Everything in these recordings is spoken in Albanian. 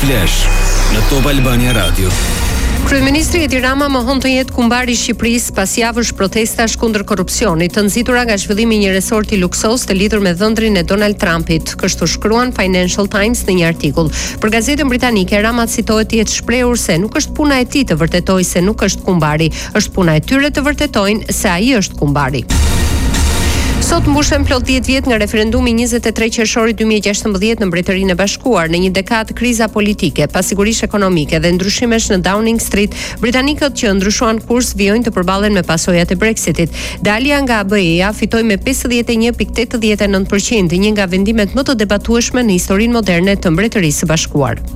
Flash në Top Albania Radio. Kryeministri Edi Rama mohon të jetë kumbari i Shqipërisë pas javësh protestash kundër korrupsionit, të nxitura nga zhvillimi i një resorti luksos të lidhur me dhëndrin e Donald Trumpit, kështu shkruan Financial Times në një artikull. Për gazetën britanike, Rama citohet të jetë shprehur se nuk është puna e tij të vërtetojë se nuk është kumbari, është puna e tyre të vërtetojnë se ai është kumbari. Sot mbushen plot 10 vjet nga referendumi 23 qershori 2016 në Mbretërinë e Bashkuar. Në një dekadë kriza politike, pasigurisht ekonomike dhe ndryshimesh në Downing Street, britanikët që ndryshuan kurs vijojnë të përballen me pasojat e Brexitit. Dalja nga BE-ja fitoi me 51.89%, një nga vendimet më të debatueshme në historinë moderne të Mbretërisë së Bashkuar.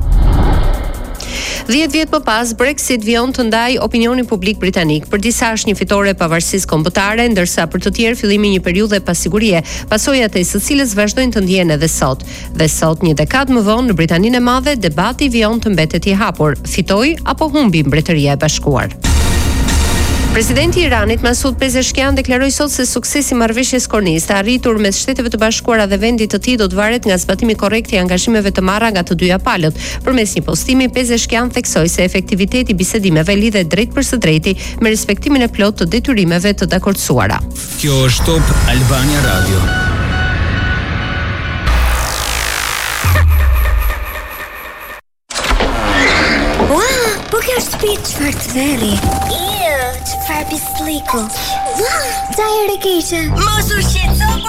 10 vjet më pas, Brexit vijon të ndaj opinionin publik britanik. Për disa është një fitore e pavarësisë kombëtare, ndërsa për të tjerë fillimi i një periudhe pasigurie, pasojat e së cilës vazhdojnë të ndjehen edhe sot. Dhe sot, një dekadë më vonë, në Britaninë e Madhe, debati vijon të mbetet i hapur. Fitoi apo humbi Mbretëria e Bashkuar? Presidenti i Iranit Masoud Pezeshkian deklaroi sot se suksesi i marrëveshjes korniste arritur mes Shteteve të Bashkuara dhe vendit të tij do të varet nga zbatimi korrekt i angazhimeve të marra nga të dyja palët. Përmes një postimi, Pezeshkian theksoi se efektiviteti i bisedimeve lidhet drejt për së drejti me respektimin e plotë të detyrimeve të dakordsuara. Kjo është Top Albania Radio. Po kjo është shtëpi çfarë të verri. Çfarë pisliku. Qa e rekeqe. Mos u shqetëso.